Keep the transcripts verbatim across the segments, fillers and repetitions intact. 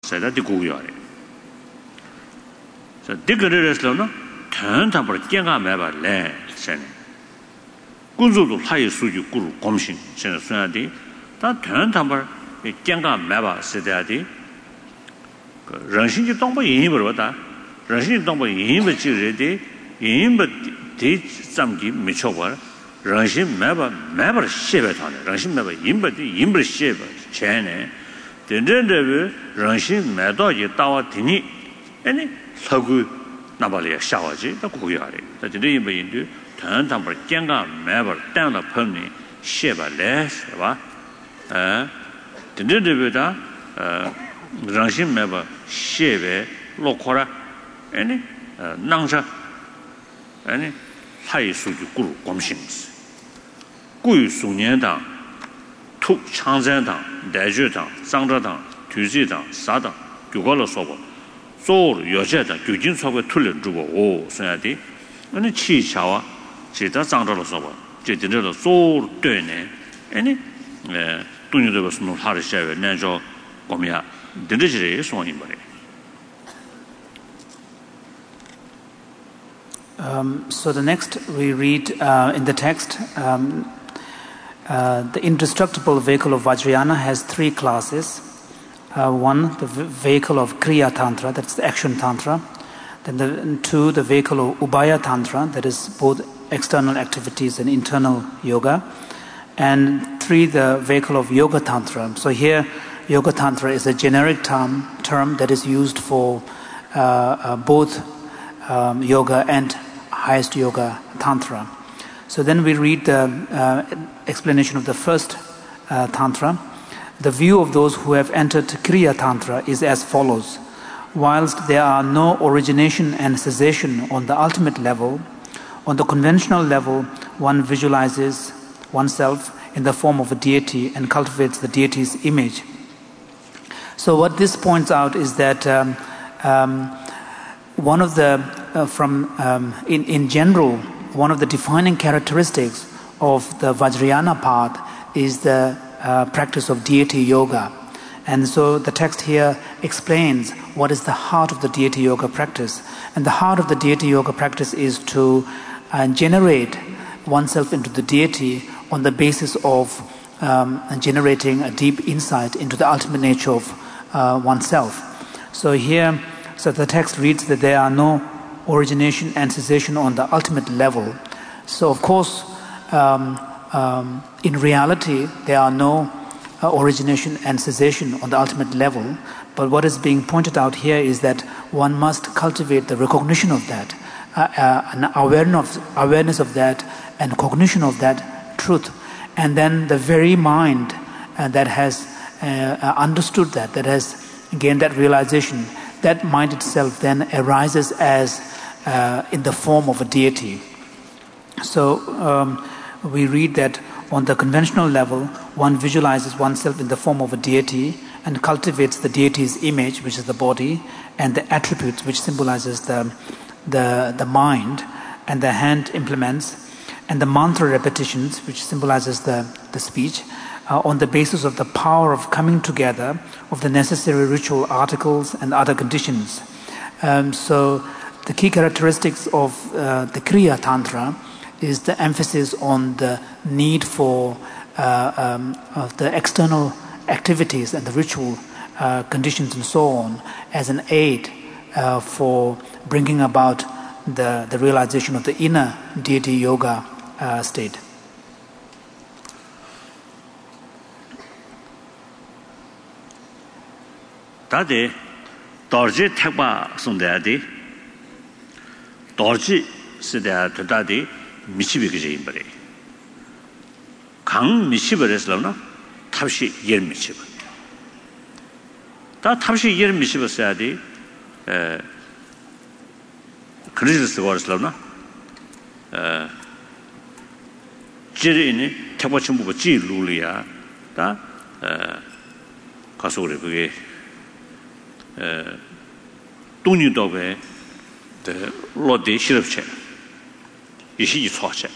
seda di guyare so digrereslo no tan tabor kenga meba le sen kunzu도 하이 수주 꿀 검신 sen 수야디 다 tan tabor kenga meba sedadi 그人心就 동보 인입을 보다人心 동보 인입을 지르되 인입을 대 잠기 미쳐버人心 매바 매버 쉐베타네人心 매바 인버디 인버 쉐베 제네 된된데人心 매도지 따와 되니 아니 서구 나발이야 샤워지 또 고야래 저들이 인버인도 단단버 ken가 매버 땅다 펀니 쉐바레 봐 에, 된된데보다 어人心 매바 쉐베 로코라 아니 낭자 아니 하이 수주 꿀 검심스 구유 수년당 투 창전당 대주당 상저당 뒤지당 사당 교과로 써보 소르 여제당 교진 수업에 틀려 주고 오 써야지 아니 치샤와 제다 상저로 써보 제대로 소르 되네 아니 에 돈이도 무슨 하를 셔야 내줘 고미야 되는지를 소원인 말이야. Um, so the next we read uh, in the text, um, uh, the indestructible vehicle of Vajrayana has three classes. Uh, one, the vehicle of Kriya Tantra, that's the action Tantra. Then the, and two, the vehicle of Ubaya Tantra, that is both external activities and internal yoga. And three, the vehicle of Yoga Tantra. So here, Yoga Tantra is a generic term, term that is used for uh, uh, both um, yoga and highest yoga tantra. So then we read the uh, explanation of the first uh, tantra. The view of those who have entered Kriya Tantra is as follows. Whilst there are no origination and cessation on the ultimate level, on the conventional level one visualizes oneself in the form of a deity and cultivates the deity's image. So what this points out is that um, um, one of the Uh, from um, in, in general, one of the defining characteristics of the Vajrayana path is the uh, practice of deity yoga. And so the text here explains what is the heart of the deity yoga practice. And the heart of the deity yoga practice is to uh, generate oneself into the deity on the basis of um, generating a deep insight into the ultimate nature of uh, oneself. So here, so the text reads that there are no origination and cessation on the ultimate level. So of course, um, um, in reality, there are no uh, origination and cessation on the ultimate level. But what is being pointed out here is that one must cultivate the recognition of that, uh, uh, an awareness of, awareness of that, and cognition of that truth. And then the very mind uh, that has uh, understood that, that has gained that realization, that mind itself then arises as uh, in the form of a deity. So um, we read that on the conventional level, one visualizes oneself in the form of a deity and cultivates the deity's image, which is the body, and the attributes, which symbolizes the the, the mind, and the hand implements, and the mantra repetitions, which symbolizes the, the speech, uh, on the basis of the power of coming together of the necessary ritual articles and other conditions. Um, so the key characteristics of uh, the Kriya Tantra is the emphasis on the need for uh, um, of the external activities and the ritual uh, conditions and so on as an aid uh, for bringing about the, the realization of the inner deity yoga uh, state. 다들 dorji 택바 손대야지 dorji 쓰대야 되다디 미치비게 임버리 강 미치버렸으나 탑시 열 미치버 다 탑시 열 미치버서야지 에 그리스 쓰고었으나 에 지리니 택바 전부가 지루리야 다 에 가서 그래 그게 에 돈이도베 데 로데 시럽체 이시 초체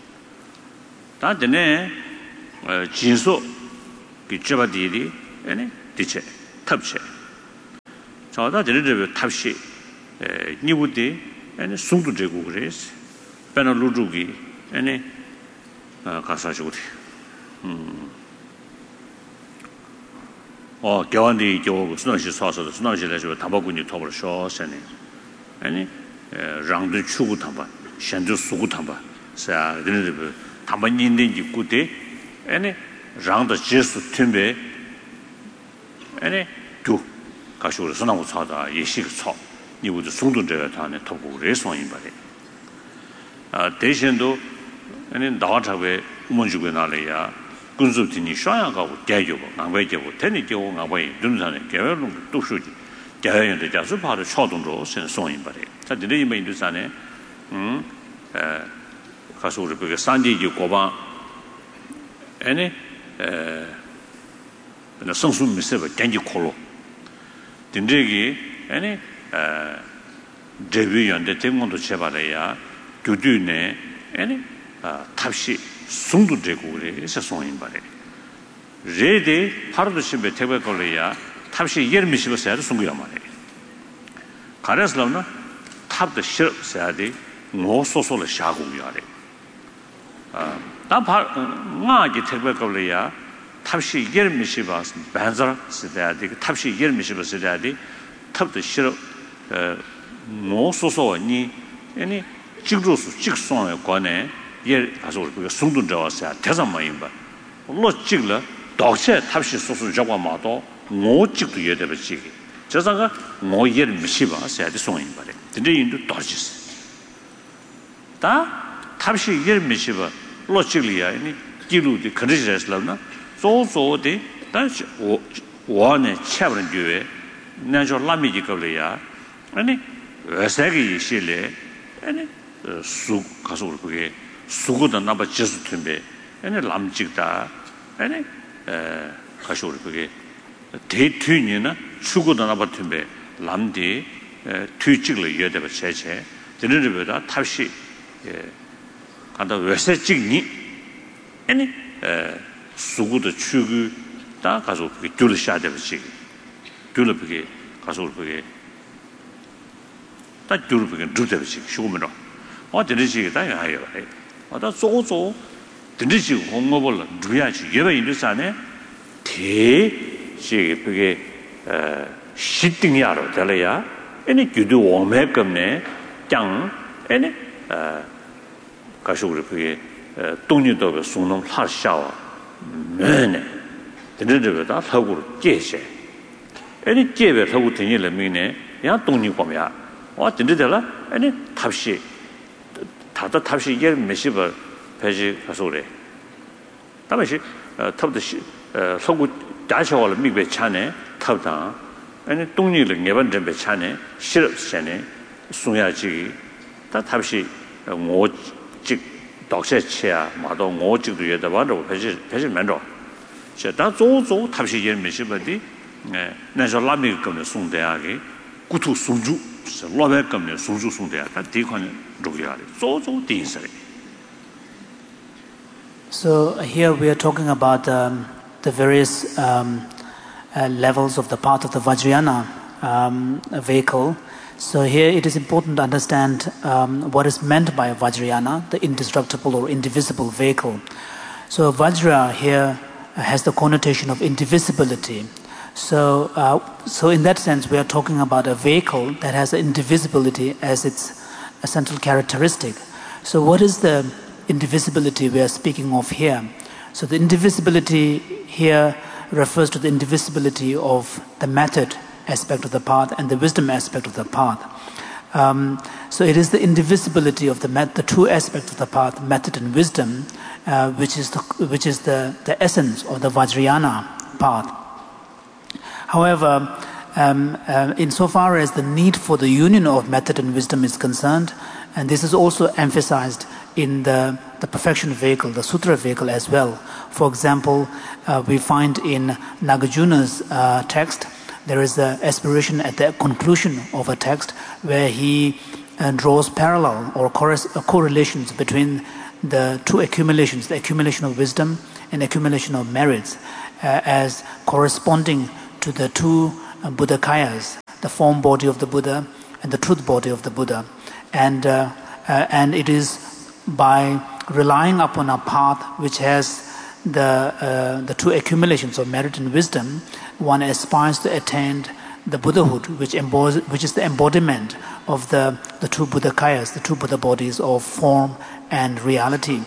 다데네 진소 그 잡아디디 아니 디체 탑체 저다 저를 탑시 에 니부디 아니 숨도 되고 그래서 배는 루주기 아니 가사주고 음 어, 겨wan디 저 수능시 사서도 수능시에서 담바군이 토벌 쇼세네. 아니 랑도 추구 담바, 현주 수구 담바. 자, 그런데 담바인데 구대 아니 랑도 제수 템베 아니 두 가시로 수능고 차다 예식 차. 이부도 송동제가 다네 토고 레송인 바래. 아, 대신도 아니 나와자고 우먼주고 나래야. 군수진이 샤야가고 대교고 남외교고 대니교고 남외 눈산에 개별로 도수지 개연의 자수 바로 초동으로 선송인 바래. 자, 드리이 인도산에 음, 에 가서 우리 그 산지지 고방 아니 에 나 성수 미세바 genji 콜로 딘데기 아니 에 데뷔연데 temgon도 제발해야 교주네 아니 아 탑시 숨도 되고 그래서 송인 바래. 레데 하루도 심베 태베 걸려야 탑시 예르미시버서야 숨고야 말해. 가려서는 탑도 싫어야지 뭐 소소를 샤고야래. 아, 나파 나게 태베 걸려야 탑시 예르미시버스 반자 쓰야지 탑시 예르미시버서야지 탑도 싫어 뭐 소소니 아니 직조수 직송에 관해 예 가서 그 송도 저와서 대상만인 바 로직了 도체 탑시 소소 잡아 마도 뭐 직도 예대버지 저자가 뭐 예를 미시바 세야지 송인 바래 근데 인도 떨어졌어 다 탑시 예를 미시바 로직이야 아니 기루디 그러지랬으나 소소데 다시 원에 차버린 뒤에 나저 라미지 걸려야 아니 왜세기 실래 아니 수 가서 그게 수고도 나바 제수 템베 아니 람직다 아니 에 가서 그게 대퇴니나 수고도 나바 템베 람디 뒤직을 여대버 제체 되는데보다 탑시 예 간다 왜세직니 아니 에 수고도 추구 다 가서 그게 둘을 샤대버지 둘을 그게 가서 그게 다 둘을 그게 둘대버지 쉬고면은 어 되는지 다 해요 어다 소소 드리지 공업을 누야지 예배 인도산에 대시 그게 어 시등이야로 될래야 아니 규도 오메금네 짱 아니 어 가서 우리 그게 동료도 송놈 하샤와 네네 드리지보다 사고로 제세 아니 제베 사고 되니를 미네 야 동료 보면 어 드리들라 아니 탑시 다다 탑시 예 메시버 배지 가서 그래. 다음에 탑도 서구 다셔월 미베 차네 탑다. 아니 동리를 네번 전배 차네 실업세네 송야지 다 탑시 오직 독세치야 마도 오직도 여다 봐도 배지 배지 만도. 저 조조 탑시 예 메시버디 네 나서 라미 거는 송대하게 구투 송주 로베 거는 송주 송대야 다 디콘 So here we are talking about um, the various um, uh, levels of the path of the Vajrayana um, vehicle. So here it is important to understand um, what is meant by a Vajrayana, the indestructible or indivisible vehicle. So Vajra here has the connotation of indivisibility. So, uh, so in that sense, we are talking about a vehicle that has indivisibility as its a central characteristic. So what is the indivisibility we are speaking of here? So the indivisibility here refers to the indivisibility of the method aspect of the path and the wisdom aspect of the path. Um, so it is the indivisibility of the met- the two aspects of the path, method and wisdom, uh, which is the, which is the, the essence of the Vajrayana path. However, Um, uh, insofar as the need for the union of method and wisdom is concerned, and this is also emphasized in the, the perfection vehicle, the sutra vehicle as well. For example, uh, we find in Nagarjuna's uh, text, there is an aspiration at the conclusion of a text where he uh, draws parallel or chorus, uh, correlations between the two accumulations, the accumulation of wisdom and accumulation of merits, uh, as corresponding to the two Buddhakayas the form body of the Buddha and the truth body of the Buddha. And, uh, uh, and it is by relying upon a path which has the, uh, the two accumulations of merit and wisdom, one aspires to attain the Buddhahood, which, embod- which is the embodiment of the, the two Buddhakayas, the two Buddha bodies of form and reality.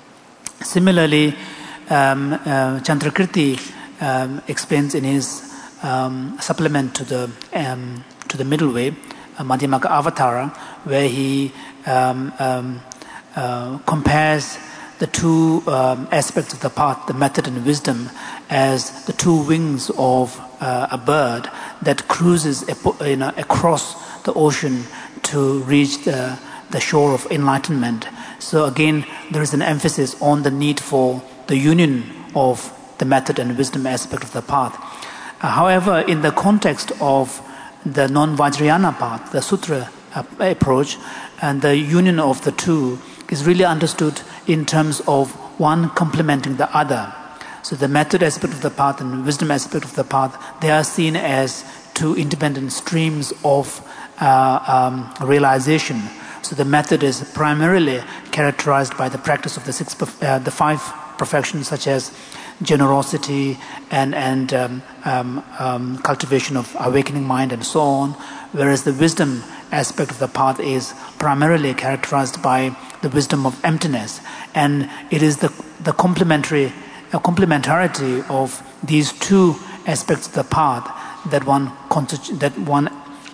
Similarly, um, uh, Chandrakirti um, explains in his um, supplement to the um, to the middle way, uh, Madhyamaka Avatara, where he um, um, uh, compares the two um, aspects of the path, the method and wisdom, as the two wings of uh, a bird that cruises you know, across the ocean to reach the, the shore of enlightenment. So again, there is an emphasis on the need for the union of the method and wisdom aspect of the path. Uh, however, in the context of the non-Vajrayana path, the sutra uh, approach, and the union of the two is really understood in terms of one complementing the other. So the method aspect of the path and wisdom aspect of the path, they are seen as two independent streams of uh, um, realization. So the method is primarily characterized by the practice of the six, uh, the five perfections, such as generosity and and um, um, um, cultivation of awakening mind and so on. Whereas the wisdom aspect of the path is primarily characterized by the wisdom of emptiness, and it is the the complementary uh, complementarity of these two aspects of the path that one constitu- that one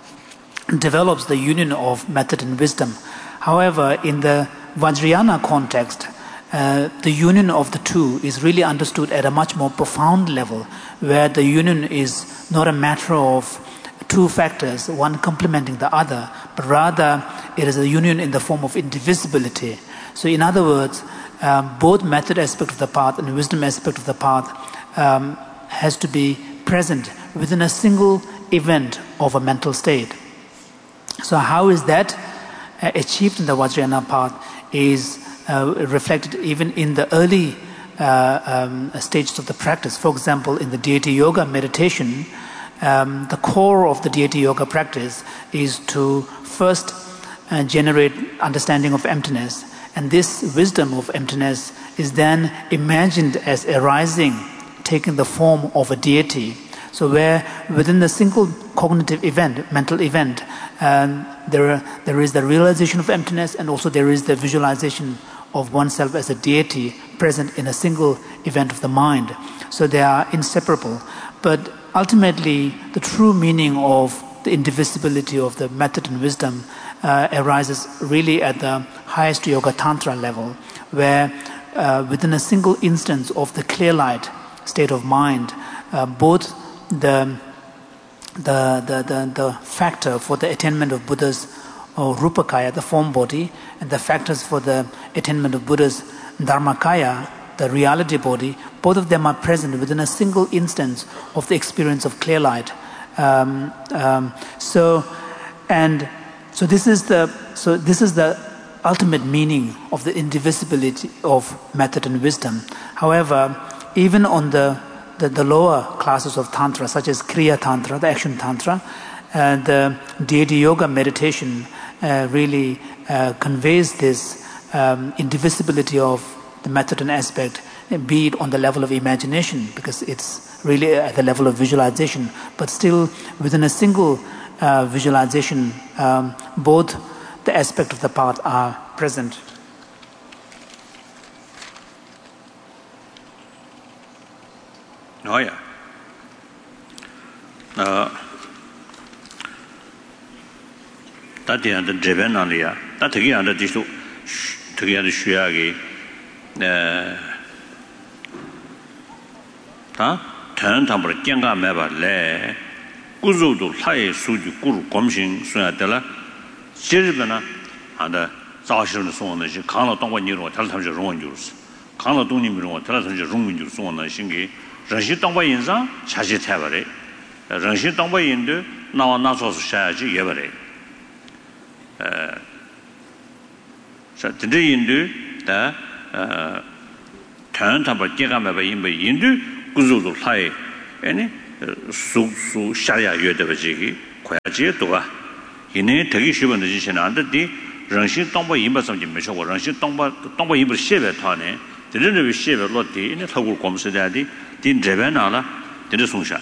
develops the union of method and wisdom. However, in the Vajrayana context, uh, the union of the two is really understood at a much more profound level, where the union is not a matter of two factors, one complementing the other, but rather it is a union in the form of indivisibility. So in other words, um, both method aspect of the path and wisdom aspect of the path um, has to be present within a single event of a mental state. So how is that uh, achieved in the Vajrayana path is uh, reflected even in the early uh, um, stages of the practice. For example, in the deity yoga meditation, um, the core of the deity yoga practice is to first uh, generate understanding of emptiness, and this wisdom of emptiness is then imagined as arising, taking the form of a deity. So where within the single cognitive event, mental event, um, there, are, there is the realization of emptiness, and also there is the visualization of oneself as a deity present in a single event of the mind. So they are inseparable. But ultimately, the true meaning of the indivisibility of the method and wisdom uh, arises really at the highest yoga tantra level, where uh, within a single instance of the clear light state of mind, uh, both the The, the, the, the factor for the attainment of Buddha's uh, Rupakaya, the form body, and the factors for the attainment of Buddha's Dharmakaya, the reality body, both of them are present within a single instance of the experience of clear light. Um, um, so, and so this is the so this is the ultimate meaning of the indivisibility of method and wisdom. However, even on the The, the lower classes of Tantra, such as Kriya Tantra, the action Tantra, uh, the deity yoga meditation uh, really uh, conveys this um, indivisibility of the method and aspect, be it on the level of imagination, because it's really at the level of visualization, but still within a single uh, visualization, um, both the aspect of the path are present. Oh yeah. Uh, that the under Japan on the that again under this to get the Shuagi. Uh, turn temper Janga Meba Le Guzu to Lai Suju Guru Commission Sunatella Siribana and the Zashin Son, the Kana Tonga Niro, Television Ronjus, Kana Dunimiro, Television Ronjus on the Shingi. Ranshi Tongba Yinza, Chashi Tabare, Ranshi Tongba Yindu, now Nasos Shaji Yabare. So today Yindu, the turn Tamba Gigamaba Yimba Yindu, Guzu Lai, any Su Su Sharia Yudavajiki, 고야지 또가 이내 되게 쉬운 지시는 안 되디 정신 동보 임바 섬지 메셔고 정신 동보 동보 임바 셰베 타네 드르르 셰베 로티 이내 타고 검스다디 딘 제베나라 드르 송샤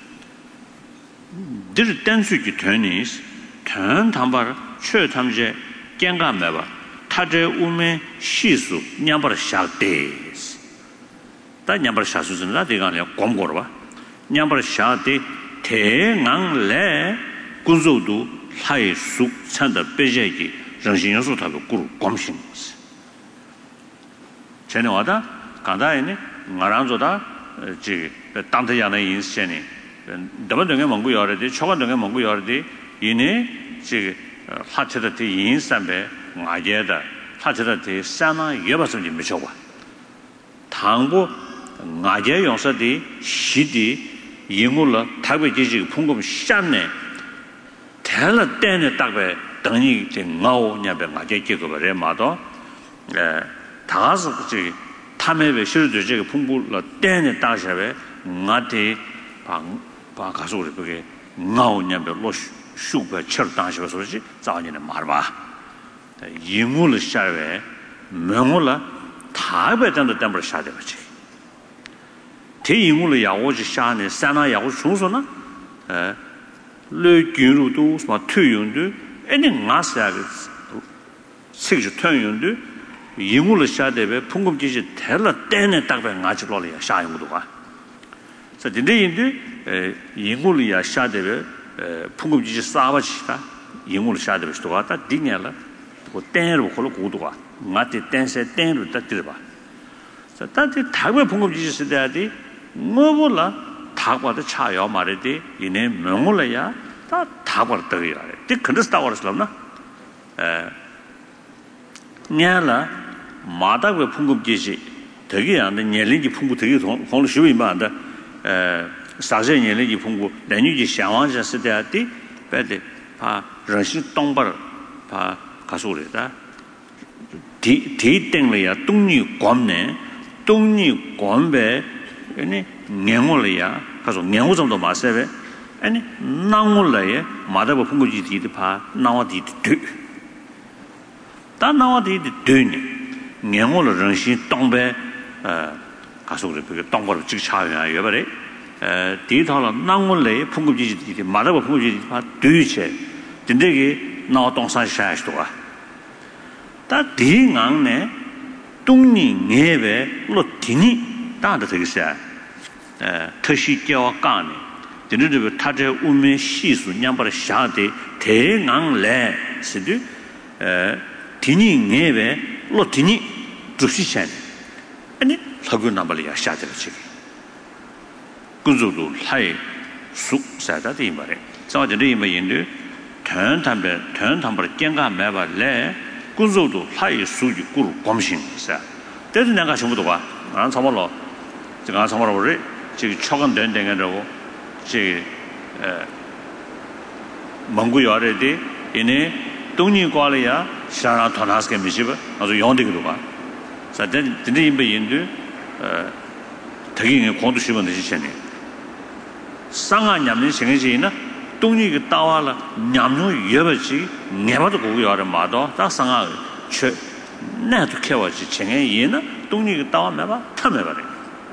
드르 댄수기 되니스 전 담바 최 탐제 갱가 매바 타제 우메 시수 냠바르 샤데스 다 냠바르 샤수는 나 대간에 곰고로 봐 냠바르 샤데 대강래 군조도 하이 수 찬다 베제기 정신연수 타고 꾸루 곰신 전에 와다 간다에네 나랑조다 지 당대야는 인생이 더번등에 먹고 여러데 초반등에 먹고 여러데 이네 지 하체의 인산배 아제다 하체의 산나 여바서지 미쳐봐 당부 아제 용서디 시디 인물로 타베지지 풍금 샤네 텔라 때네 딱배等于这熬냐베 아제 기거래 마도 에 다가서 그 탐에베 실도这个 풍부로 때네 다셔베 나한테 방 바 가서 우리 그게熬냐베 로슈 슈가 철당시가 소리지 자원이는 말봐 인물을 샤베 명물라 타베던도 담을 샤데 버지 대 인물을 야오지 샤네 산나 야오 순소나 에 르기루도 뭐 투용도 애니 나사가 세주 투용도 인물을 샤데베 풍금지지 텔라 때네 딱배 나지로리야 샤용도가 그래서 근데 에 인물이야 샤데베 풍금지지 싸바지다 인물을 샤데베 또 왔다 딩야라 그 땡으로 걸어 고도가 마티 땡세 땡으로 딱 들어봐 자 따지 다고 풍금지지 쓰다디 뭐불라 다과도 차요 말이디 이내 명물이야 다 다과를 떠이라 데 근데서 다과를slom나 에 냐라 마다고 풍금지지 되게 안 돼. 년리기 풍부 되게 공로 쉬우면 안 돼. 에 사제 년리기 풍부 내뉴지 상황자 시대에 배데 파 정신 동벌 파 가수래다. 디 디땡래야 동리 관내 동리 관배 아니 냥올이야. 가서 냥오 정도 마세베 아니 나올래야 마다고 풍부지 디디 파 나와디 드. 다 나와디 드니 냥올의 정신 동배 어 가서 그 동벌을 즉 차야 여버래 에 디터로 나올래 풍부지 디디 마다고 풍부지 파 뒤체 진짜게 나와 동산 샤스도가 다 디강네 동리 녜베 로티니 다도 되겠어요 에特시教 강네 진짜게 타제 우면 시수 냠바르 샤데 대강래 시드 에 디니 녜베 로티니 주시챤 아니 사고 남발이야 샤데지 군조도 하이 수 사다디 말에 자저리 이메인데 전담배 전담벌 깽가 매발래 군조도 하이 수지 꾸루 검신사 때도 내가 전부도 와 안 참말로 제가 참말로 우리 지금 초간 된 데가라고 지 에 몽고 요래디 이네 동니 과리야 샤라 토나스게 미시바 아주 용되기도 봐 자, 근데 이메인데 어 되게 공도 쉬면 되시네 상아 냠는 생기지나 동니 그 따와라 냠는 여버지 내가도 고고 요래 마도 다 상아 최 나도 캐와지 쟁에 얘나 동니 그 따와 매봐 탐해 버려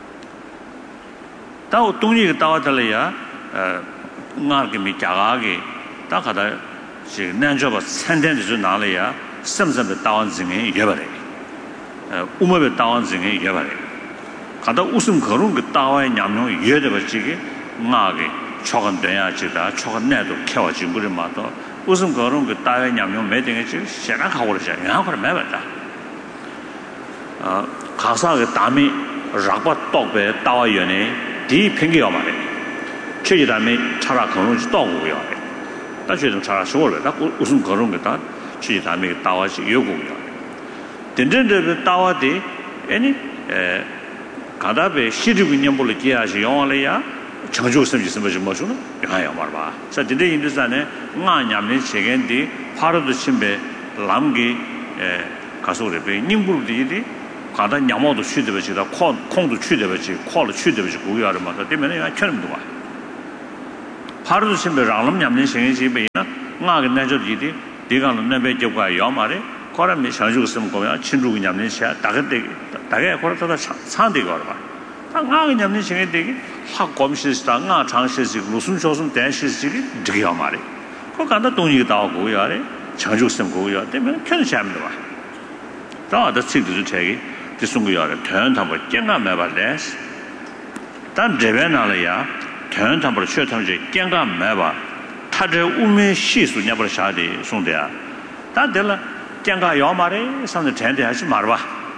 다 동니 그 따와들이야 어 나게 미자가게 다 가다 지 난저버 산된데 좀 나려야 섬섬의 따완증에 여버려 어 우모의 따완증에 여버려 가다 웃음 거는 그 따와의 냠용 여대버지게 나게 초간 돼야지다 초간 내도 캐와지 물을 마도 웃음 거는 그 따와의 냠용 매등에 지금 시작하고 그러자 양하고 매봤다 어 가사의 담이 락바 떡배 따와연에 디 팽개가 말해 최지 담이 차라 거는 떡고요 다시 좀 차라 쇼를 딱 웃음 거는 거다 최지 담이 따와지 요고요 된된데 따와디 아니 에 가다베 시리고 있는 볼을 기하시 영어래야 정주 없으면 있으면 좀 뭐죠? 야야 말봐. 자, 근데 인도산에 나냐면 세겐디 파르도 심베 람기 에 가서 그래. 님부르디디 가다 냐모도 취되버지다. 콩 콩도 취되버지. 콩도 취되버지. 고기하는 마다 때문에 야 처럼도 와. 파르도 심베 랑람 냠는 생이지 베나 나게 내저지디 디가는 내베 접과 요마레 거람이 샤주고 쓰면 거야 친루고 냠는 샤 다게 다게 거라다 산데 거라 다 나게 냠는 생이 되게 확 검시스다 나 장시스 무슨 조선 대시스지 되게 요마레 거 간다 동이가 나오고 야래 샤주고 쓰면 거야 되면 편시합니다 다다 책도 책이 지송고야래 전담을 깽가 매발래 단 제변나려야 전담을 쉬어탐지 깽가 매바 타저 우면 시수 냐버 샤데 송대야 다들라 깽가 요마레 상대 전대 하지 말봐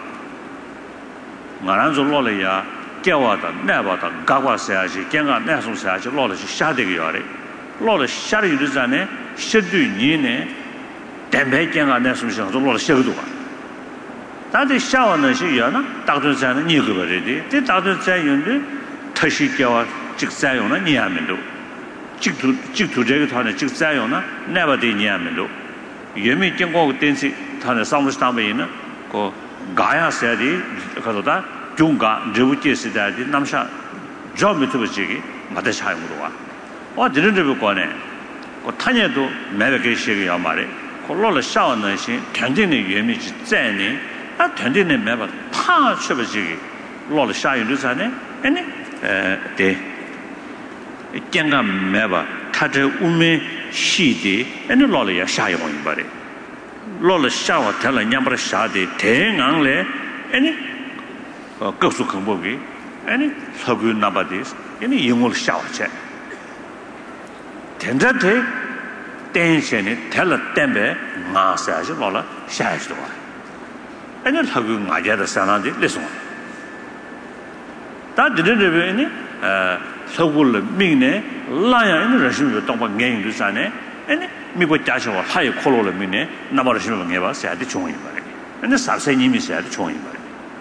나란 졸로려야 깨와다 내봐다 가과서야지 깽가 내송서야지 로려지 샤데게 요래 로려 샤르 유르자네 셔드니네 댐배 깽가 내송서 로려 셔도 다들 샤워는 시야나 다들자는 니거버리디 데 다들자윤데 터시겨와 직사용은 니하면도 직두 직두这个 团的 직사용은 never데 니하면도 예미 경고 된시 团的 상무스tam에는 그 가야세디 그러다 중가 저부지스다디 남샤 저미트버지기 마다샤용으로 와 어 드르르고 거네 그 탄에도 매베게 시기야 말에 콜로를 샤워는 시 견진의 예미지 째니 아 견진의 매바 파 쳐버지기 로를 샤용도 자네 아니 에 깽가 매바 타저 우메 시디 아니 로를 샤용이 바래 로를 샤워 텔라 냠버 샤디 대강래 아니 어 급수 공복이 아니 서구 나바디스 아니 영어를 샤워체 된자대 댄션이 텔라 땜베 마사지 로라 샤이스도 아니 서구 맞아다 사나디 레송 다 드르르베니 어 서구를 미네 라야 있는 러시아 동방 갱도 사네 아니 미국 자셔와 하이 콜로를 미네 나버르시면 해봐 사야지 총이 말이야 근데 사세님이 사야지 총이 말이야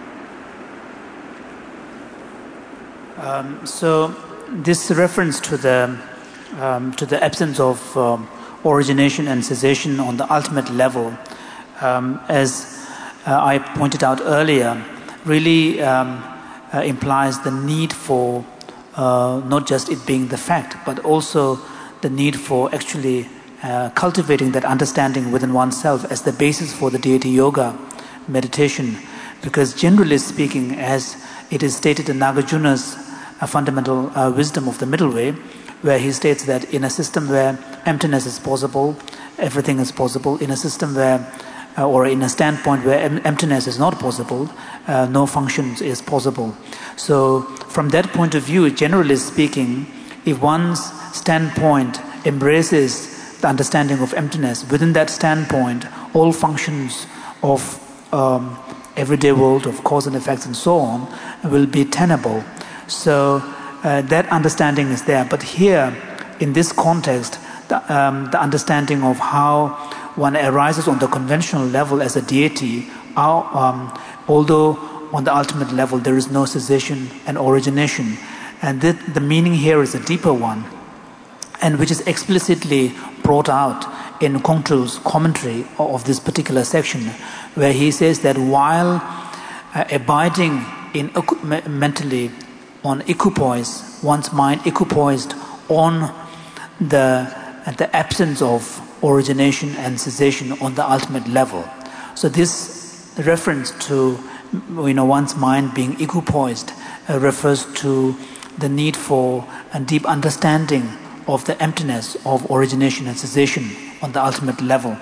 Um, so this reference to the um, to the absence of um, origination and cessation on the ultimate level, um, as uh, I pointed out earlier, really um, uh, implies the need for uh, not just it being the fact, but also the need for actually uh, cultivating that understanding within oneself as the basis for the deity yoga meditation. Because generally speaking, as it is stated in Nagarjuna's a fundamental uh, wisdom of the middle way, where he states that in a system where emptiness is possible, everything is possible. In a system where, uh, or in a standpoint where em- emptiness is not possible, uh, no functions is possible. So from that point of view, generally speaking, if one's standpoint embraces the understanding of emptiness, within that standpoint, all functions of um, everyday world, of cause and effects and so on, will be tenable. So uh, that understanding is there. But here, in this context, the, um, the understanding of how one arises on the conventional level as a deity, how, um, although on the ultimate level there is no cessation and origination, and that the meaning here is a deeper one, and which is explicitly brought out in Kongtru's commentary of this particular section, where he says that while uh, abiding in mentally on equipoise, one's mind equipoised on the the absence of origination and cessation on the ultimate level. So this reference to you know one's mind being equipoised uh, refers to the need for a deep understanding of the emptiness of origination and cessation on the ultimate level.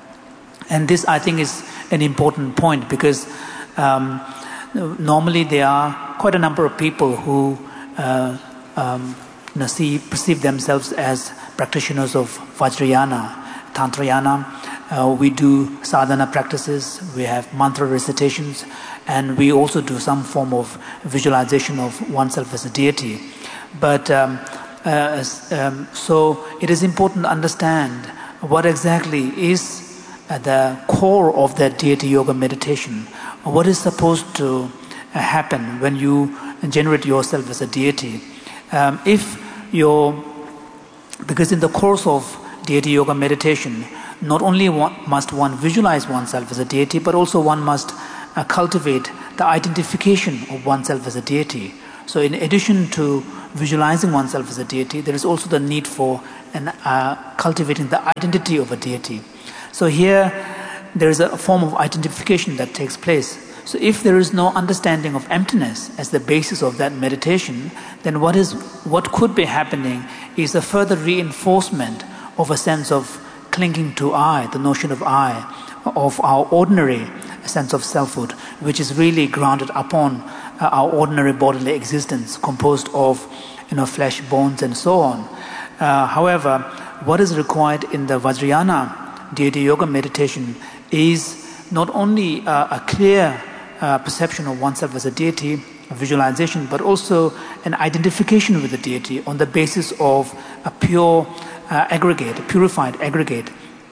And this, I think, is an important point, because um, normally there are quite a number of people who uh, um, you know, see, perceive themselves as practitioners of Vajrayana, Tantrayana. Uh, we do sadhana practices, we have mantra recitations, and we also do some form of visualization of oneself as a deity. But um, uh, um, so it is important to understand what exactly is uh, the core of that deity yoga meditation. What is supposed to uh, happen when you generate yourself as a deity? Um, if you're, because in the course of deity yoga meditation, not only one, must one visualize oneself as a deity, but also one must uh, cultivate the identification of oneself as a deity. So in addition to visualizing oneself as a deity, there is also the need for an, uh, cultivating the identity of a deity. So here, there is a form of identification that takes place. So if there is no understanding of emptiness as the basis of that meditation, then what is what could be happening is a further reinforcement of a sense of clinging to I, the notion of I, of our ordinary sense of selfhood, which is really grounded upon uh, our ordinary bodily existence, composed of, you know, flesh, bones, and so on. Uh, however, what is required in the Vajrayana deity yoga meditation is not only uh, a clear uh, perception of oneself as a deity, a visualization, but also an identification with the deity on the basis of a pure uh, aggregate, a purified aggregate.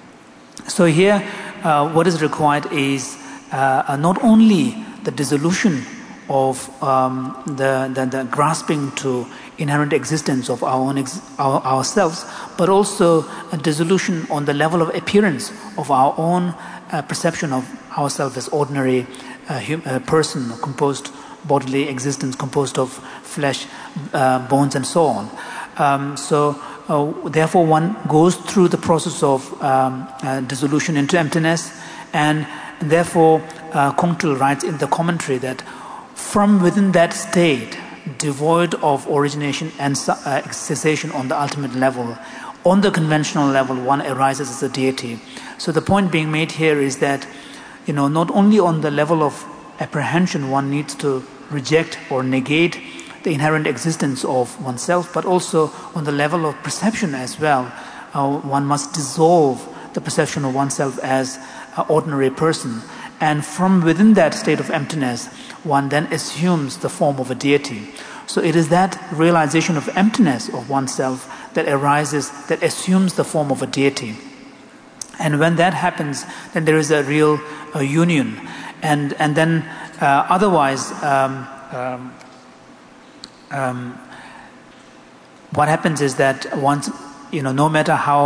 So here, uh, what is required is uh, not only the dissolution of um, the, the, the grasping to inherent existence of our own ex- our, ourselves, but also a dissolution on the level of appearance of our own uh, perception of ourselves as ordinary uh, hum- uh, person, composed bodily existence, composed of flesh, uh, bones, and so on. Um, so, uh, therefore, one goes through the process of um, uh, dissolution into emptiness, and therefore, uh, Kongtrul writes in the commentary that from within that state, devoid of origination and uh, cessation on the ultimate level, on the conventional level, one arises as a deity. So the point being made here is that, you know, not only on the level of apprehension one needs to reject or negate the inherent existence of oneself, but also on the level of perception as well. Uh, one must dissolve the perception of oneself as an ordinary person. And from within that state of emptiness, one then assumes the form of a deity. So it is that realization of emptiness of oneself that arises, that assumes the form of a deity. And when that happens, then there is a real uh, union. And and then uh, otherwise, um, um, um, what happens is that once, you know, no matter how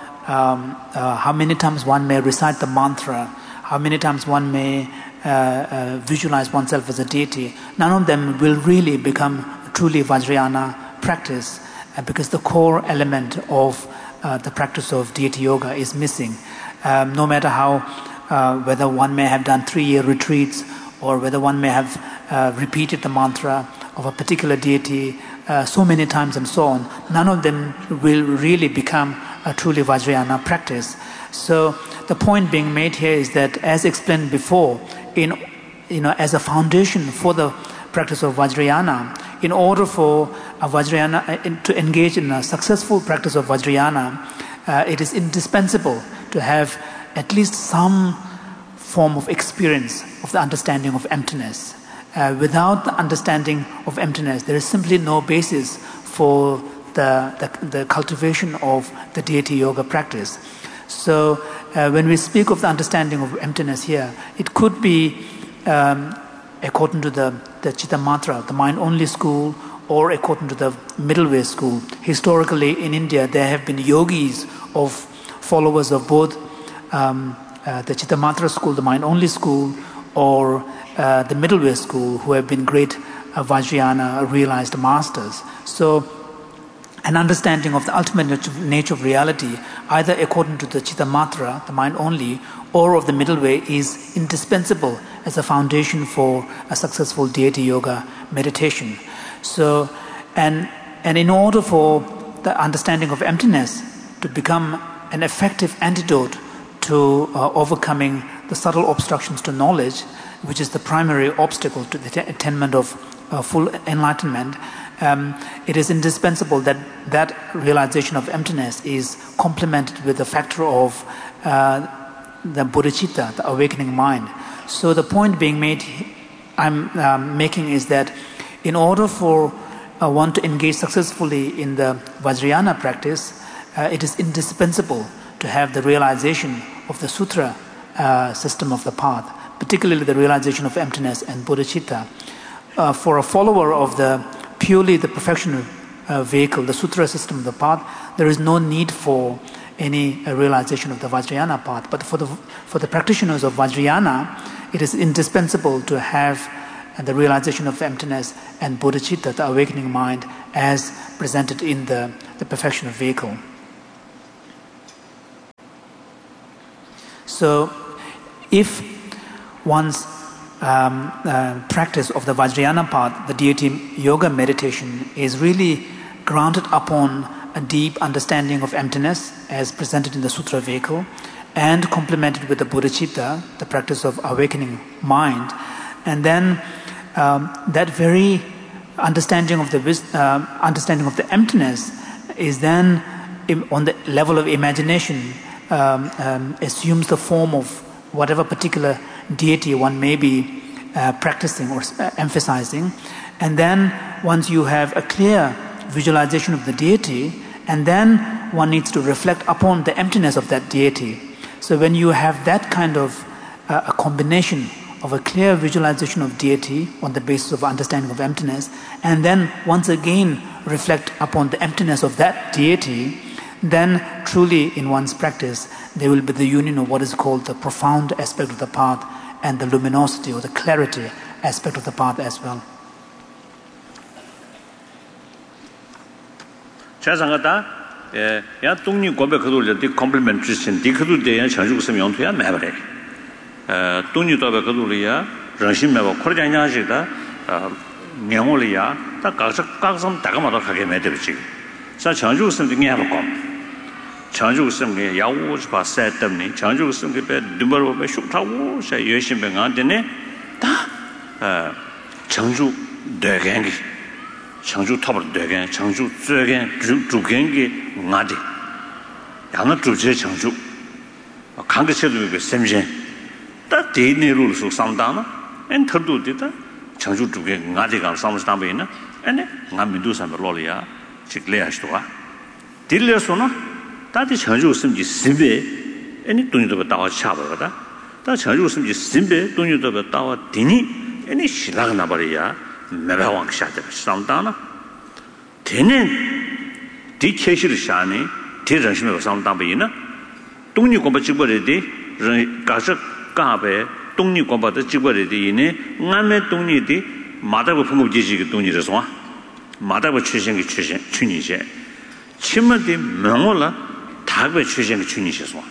um, uh, how many times one may recite the mantra, how many times one may uh, uh, visualize oneself as a deity, none of them will really become truly Vajrayana practice, uh, because the core element of uh, the practice of deity yoga is missing. Um, no matter how, uh, whether one may have done three-year retreats, or whether one may have uh, repeated the mantra of a particular deity uh, so many times and so on, none of them will really become a truly Vajrayana practice. So the point being made here is that, as explained before, in you know, as a foundation for the practice of Vajrayana, in order for a Vajrayana to engage in a successful practice of Vajrayana, uh, it is indispensable to have at least some form of experience of the understanding of emptiness. Uh, without the understanding of emptiness, there is simply no basis for the, the, the cultivation of the deity yoga practice. So uh, when we speak of the understanding of emptiness here, it could be um, according to the, the Chittamatra, the mind-only school, or according to the middle way school. Historically in India, there have been yogis of followers of both um, uh, the Chittamatra school, the mind-only school, or uh, the middle way school, who have been great uh, Vajrayana realized masters. So an understanding of the ultimate nature of reality, either according to the Chittamatra, the mind-only, or of the middle way, is indispensable as a foundation for a successful deity yoga meditation. So, and and in order for the understanding of emptiness to become an effective antidote to uh, overcoming the subtle obstructions to knowledge, which is the primary obstacle to the attainment of uh, full enlightenment, um, it is indispensable that that realization of emptiness is complemented with the factor of uh, the bodhicitta, the awakening mind. So the point being made, I'm um, making is that in order for uh, one to engage successfully in the Vajrayana practice, uh, it is indispensable to have the realization of the sutra uh, system of the path, particularly the realization of emptiness and bodhicitta. Uh, for a follower of the purely the perfectional uh, vehicle, the sutra system of the path, there is no need for any uh, realization of the Vajrayana path. But for the for the practitioners of Vajrayana, it is indispensable to have uh, the realization of emptiness and bodhicitta, the awakening mind, as presented in the, the perfection of vehicle. So if one's um, uh, practice of the Vajrayana path, the deity yoga meditation, is really grounded upon a deep understanding of emptiness as presented in the Sutra vehicle, and complemented with the bodhicitta, the practice of awakening mind, and then um, that very understanding of the uh, understanding of the emptiness is then im- on the level of imagination um, um, assumes the form of whatever particular deity one may be uh, practicing or uh, emphasizing, and then once you have a clear visualization of the deity, and then one needs to reflect upon the emptiness of that deity. So when you have that kind of uh, a combination of a clear visualization of deity on the basis of understanding of emptiness, and then once again reflect upon the emptiness of that deity, then truly in one's practice there will be the union of what is called the profound aspect of the path and the luminosity or the clarity aspect of the path as well. 자상하다 예, 야 동니 고백 그도를 디 컴플리먼트 주신 디 그도 대한 장주급 용토야 매버래. 어 동니 도백 그도리야 정신 매버 코르장냐시다 어 명월이야 다 각각 각성 다가마도 하게 매들지. 자 장주급 등에 하고 장주급 게 야우스 바세 때문에 장주급 게 누버로 쇼타고 세 열심히 안되네 다어 장주 대갱기 장주 탑을 되게 장주 쯔게 주gen기 나디 양은 주제 장주 강거체도 그 샘제 다 대내로 속 상담아 엔터도 되다 장주 주게 나디가 상담이나 아니 나 민도 삼로리아 직래하시도가 딜려서나 다디 장주 심지 심베 아니 돈이도 다와 차버거다 다 장주 심지 심베 돈이도 다와 디니 아니 시라가 나버리야 매방왕 샤데 상담나 되는 디케시를 샤니 대전심에 상담이나 동리 공부 직벌에디 가서 가베 동리 공부도 직벌에디네 남의 동리디 마다고 풍부지지 동리에서 마다고 출신의 출신 춘이제 침마디 명월라 다고 출신의 춘이셔서.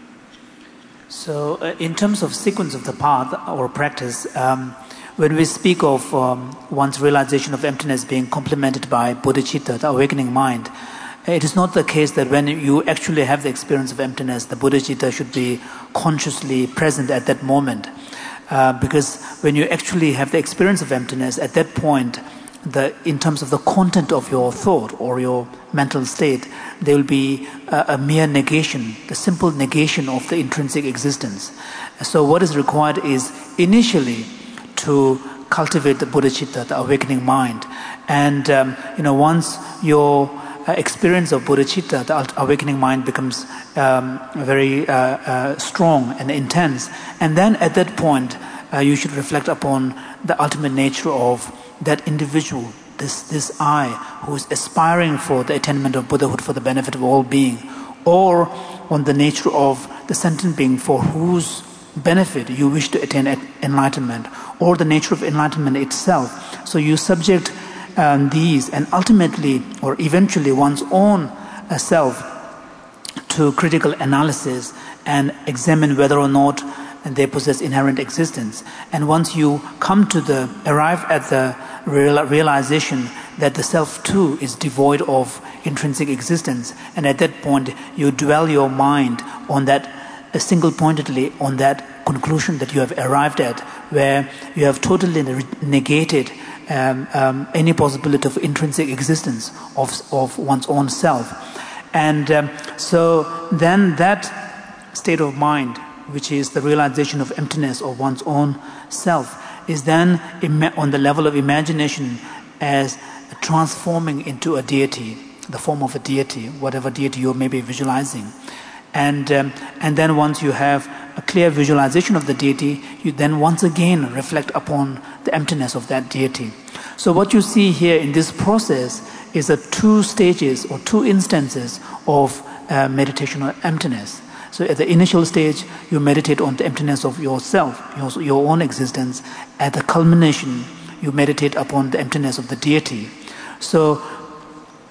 So uh, in terms of sequence of the path or practice, um, when we speak of um, one's realization of emptiness being complemented by bodhicitta, the awakening mind, it is not the case that when you actually have the experience of emptiness, the bodhicitta should be consciously present at that moment. Uh, because when you actually have the experience of emptiness, at that point, the, in terms of the content of your thought or your mental state, there will be a, a mere negation, the simple negation of the intrinsic existence. So what is required is initially to cultivate the bodhicitta, the awakening mind. And, um, you know, once your uh, experience of bodhicitta, the awakening mind, becomes um, very uh, uh, strong and intense, and then at that point, uh, you should reflect upon the ultimate nature of that individual, this, this I, who is aspiring for the attainment of Buddhahood for the benefit of all being, or on the nature of the sentient being for whose benefit you wish to attain enlightenment, or the nature of enlightenment itself. So you subject um, these and ultimately or eventually one's own uh, self to critical analysis and examine whether or not they possess inherent existence. And once you come to the, arrive at the real, realization that the self too is devoid of intrinsic existence, and at that point you dwell your mind on that uh, single-pointedly on that conclusion that you have arrived at, where you have totally negated um, um, any possibility of intrinsic existence of, of one's own self. And um, so then that state of mind, which is the realization of emptiness of one's own self, is then on the level of imagination as transforming into a deity, the form of a deity, whatever deity you may be visualizing. And um, and then once you have a clear visualization of the deity, you then once again reflect upon the emptiness of that deity. So what you see here in this process is the two stages or two instances of uh, meditation on emptiness. So at the initial stage, you meditate on the emptiness of yourself, your, your own existence. At the culmination, you meditate upon the emptiness of the deity. So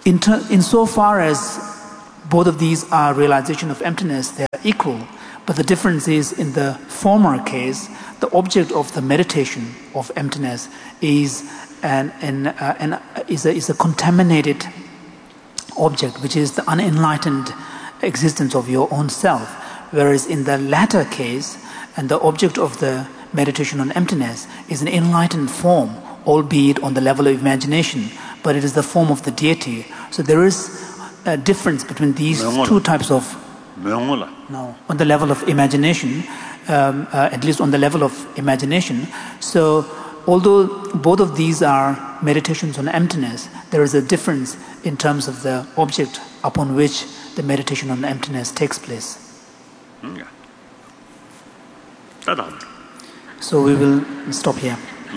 In ter- insofar as both of these are realization of emptiness, they are equal. But the difference is, in the former case, the object of the meditation of emptiness is an, an, uh, an is a, is a contaminated object, which is the unenlightened existence of your own self. Whereas in the latter case, and the object of the meditation on emptiness is an enlightened form, albeit on the level of imagination, but it is the form of the deity. So there is a difference between these two types of. No, on the level of imagination, um, uh, at least on the level of imagination. So, although both of these are meditations on emptiness, there is a difference in terms of the object upon which the meditation on emptiness takes place. Yeah. So we will stop here.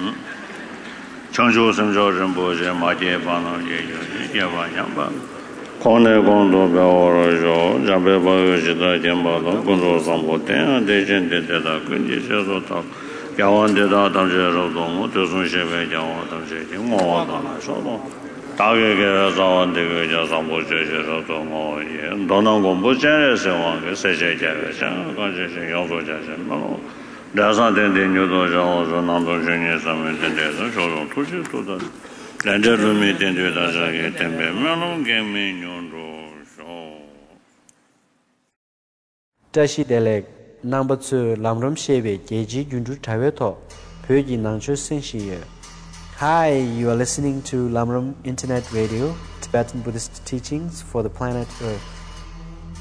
Kone kondo pe oro jo, jambe pa yo shida jemba lo, kunzo sambo ten, de jen de de da, kunji she so ta, yawan de da, tam she ro do mo, de sun she pe yawan tam she jing, mo wa da na, so do. Da ge ge za wan de ge ja sambo she she ro do mo ye, do nang gong bu jen re se wan ge, se she jia ge shen, kan she she, yang so jia shen, ma lo. Da san ten de nyu do zha o zo, nang do shen ye san men ten de zhen, sho zhong tu shi tu da. Tashi Delek number two Lamram Shebe Geji Gundu Taweto Pyoji Nangcho Senshi. Hi, you are listening to Lamram Internet Radio, Tibetan Buddhist teachings for the planet Earth.